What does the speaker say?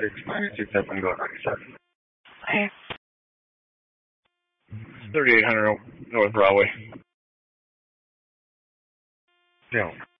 967, go 97. Okay. 3800 North Broadway. Yeah.